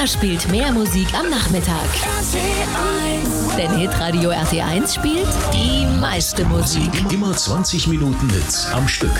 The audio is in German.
Wer spielt mehr Musik am Nachmittag? Denn Hitradio RT1 spielt die meiste Musik. Immer 20 Minuten Hits am Stück.